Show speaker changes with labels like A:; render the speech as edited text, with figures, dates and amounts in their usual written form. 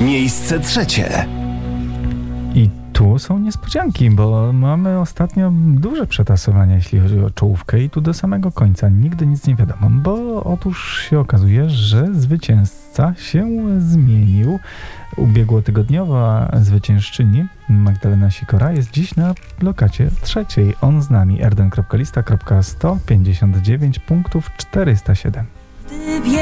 A: Miejsce trzecie.
B: I tu są niespodzianki, bo mamy ostatnio duże przetasowania, jeśli chodzi o czołówkę i tu do samego końca nigdy nic nie wiadomo, bo otóż się okazuje, że zwycięzca się zmienił. Ubiegłotygodniowa zwyciężczyni Magdalena Sikora jest dziś na lokacie trzeciej. On z nami, erden.lista.159 punktów 407.